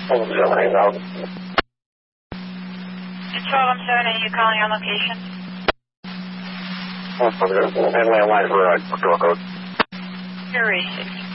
78000. Control, I'm 7, are you calling on location? And landline for door code. You're racing.